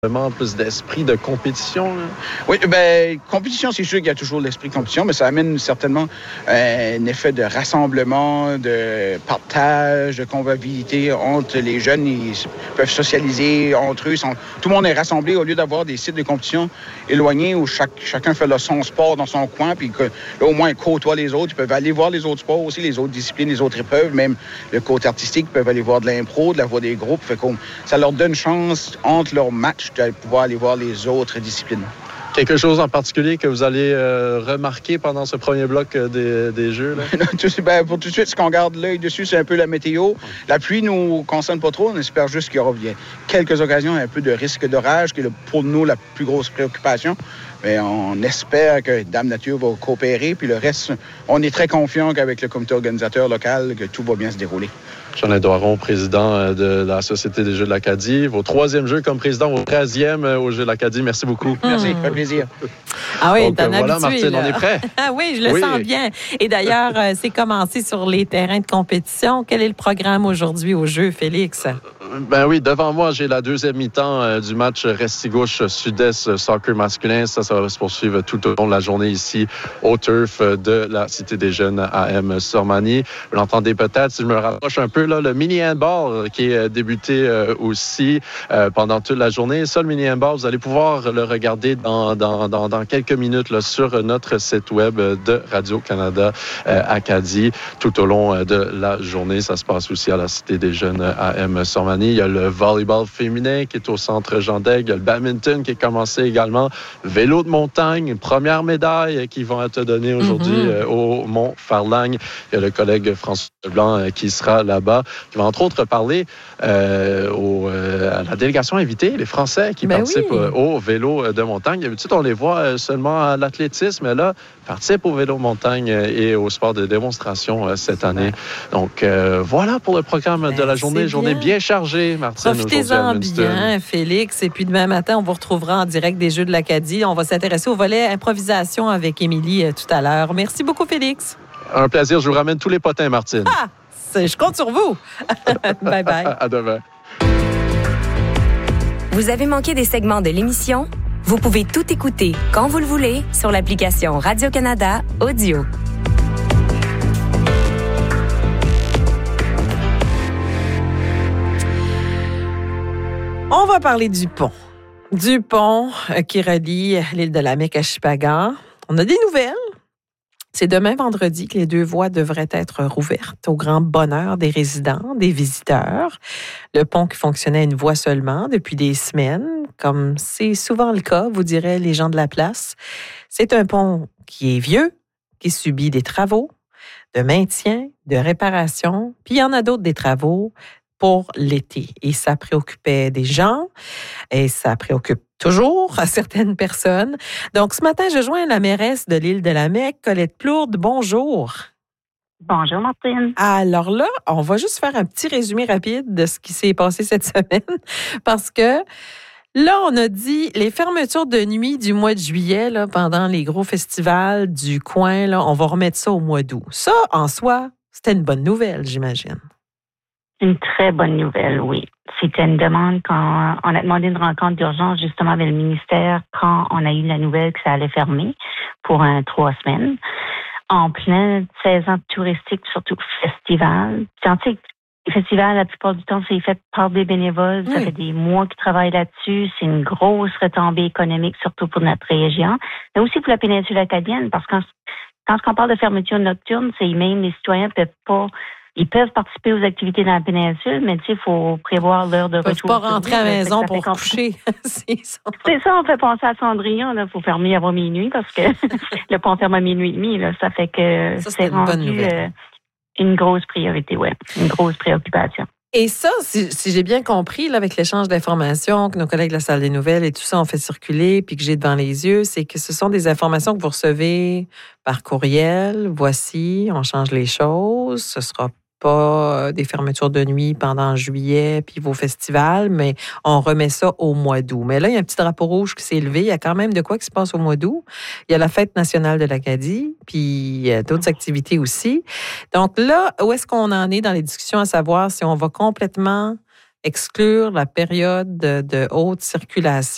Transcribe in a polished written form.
Vraiment plus d'esprit de compétition. Là. Oui, compétition, c'est sûr qu'il y a toujours l'esprit de compétition, mais ça amène certainement un effet de rassemblement, de partage, de convivialité entre les jeunes. Ils peuvent socialiser entre eux. Tout le monde est rassemblé au lieu d'avoir des sites de compétition éloignés où chacun fait son sport dans son coin, puis que, là, au moins, ils côtoient les autres. Ils peuvent aller voir les autres sports aussi, les autres disciplines, les autres épreuves, même le côté artistique. Ils peuvent aller voir de l'impro, de la voix des groupes. Ça leur donne chance, entre leurs matchs, de pouvoir aller voir les autres disciplines. Quelque chose en particulier que vous allez remarquer pendant ce premier bloc des Jeux? Là? Pour tout de suite, ce qu'on garde l'œil dessus, c'est un peu la météo. La pluie ne nous concerne pas trop. On espère juste qu'il y aura quelques occasions, un peu de risque d'orage, qui est pour nous la plus grosse préoccupation. Mais on espère que Dame Nature va coopérer. Puis le reste, on est très confiant qu'avec le comité organisateur local, que tout va bien se dérouler. Jean Doiron, président de la Société des Jeux de l'Acadie. Vos 3e Jeux comme président, vos 13e aux Jeux de l'Acadie. Merci beaucoup. Merci, ça fait plaisir. Ah oui, donc, t'en voilà, habitué, Martine, là. on est prêt. Ah oui, je le sens bien. Et d'ailleurs, c'est commencé sur les terrains de compétition. Quel est le programme aujourd'hui aux Jeux, Félix? Ben oui, devant moi, j'ai la 2e mi-temps du match Restigouche-Sud-Est soccer masculin. Ça va se poursuivre tout au long de la journée ici au turf de la Cité des Jeunes à M-Sormani. Vous l'entendez peut-être, si je me rapproche un peu, là, le mini-handball qui est débuté aussi pendant toute la journée. Ça, le mini-handball, vous allez pouvoir le regarder dans quelques minutes là, sur notre site web de Radio-Canada Acadie. Tout au long de la journée, ça se passe aussi à la Cité des Jeunes à M-Sormani. Il y a le volleyball féminin qui est au centre Jean Daigues. Il y a le badminton qui est commencé également. Vélo de montagne, première médaille qui vont être données aujourd'hui au Mont-Farlagne. Il y a le collègue François Leblanc qui sera là-bas, qui va entre autres parler à la délégation invitée, les Français qui participent au vélo de montagne. D'habitude, on les voit seulement à l'athlétisme, mais là, ils participent au vélo de montagne et au sport de démonstration cette année. Donc, voilà pour le programme de la journée. Journée bien chargée, Martine. Profitez-en bien, Félix. Et puis demain matin, on vous retrouvera en direct des Jeux de l'Acadie. On va s'intéresser au volet improvisation avec Émilie tout à l'heure. Merci beaucoup, Félix. Un plaisir. Je vous ramène tous les potins, Martine. Ah! Je compte sur vous. Bye-bye. À demain. Vous avez manqué des segments de l'émission? Vous pouvez tout écouter quand vous le voulez sur l'application Radio-Canada Audio. On va parler du pont. Du pont qui relie l'île de la Mecque à Shippagan. On a des nouvelles. C'est demain vendredi que les 2 voies devraient être rouvertes au grand bonheur des résidents, des visiteurs. Le pont qui fonctionnait à une voie seulement depuis des semaines, comme c'est souvent le cas, vous direz les gens de la place. C'est un pont qui est vieux, qui subit des travaux de maintien, de réparation, puis il y en a d'autres des travaux pour l'été. Et ça préoccupait des gens et ça préoccupe toujours à certaines personnes. Donc, ce matin, je joins la mairesse de l'île de la Mecque, Colette Plourde. Bonjour. Bonjour, Martine. Alors là, on va juste faire un petit résumé rapide de ce qui s'est passé cette semaine parce que là, on a dit les fermetures de nuit du mois de juillet là, pendant les gros festivals du coin, là, on va remettre ça au mois d'août. Ça, en soi, c'était une bonne nouvelle, j'imagine. Une très bonne nouvelle, oui. C'était une demande quand on a demandé une rencontre d'urgence justement avec le ministère quand on a eu la nouvelle que ça allait fermer pour 3 semaines. En pleine saison touristique, surtout festival. Tu sais, les festivals, la plupart du temps, c'est fait par des bénévoles. Oui. Ça fait des mois qu'ils travaillent là-dessus. C'est une grosse retombée économique, surtout pour notre région, mais aussi pour la péninsule acadienne, parce que quand on parle de fermeture nocturne, c'est même les citoyens ils peuvent participer aux activités dans la péninsule, mais tu sais, il faut prévoir l'heure de retour. Ils ne peuvent pas rentrer à la maison pour coucher. C'est ça, on fait penser à Cendrillon. Il faut fermer avant minuit parce que le pont ferme à minuit et demi. Là, ça fait que c'est rendu une grosse priorité, une grosse préoccupation. Et ça, si j'ai bien compris, là, avec l'échange d'informations que nos collègues de la salle des nouvelles et tout ça ont fait circuler, puis que j'ai devant les yeux, c'est que ce sont des informations que vous recevez par courriel. Voici, on change les choses. Ce sera pas des fermetures de nuit pendant juillet puis vos festivals, mais on remet ça au mois d'août. Mais là, il y a un petit drapeau rouge qui s'est levé. Il y a quand même de quoi qui se passe au mois d'août. Il y a la fête nationale de l'Acadie, puis d'autres activités aussi. Donc là, où est-ce qu'on en est dans les discussions à savoir si on va complètement exclure la période de haute circulation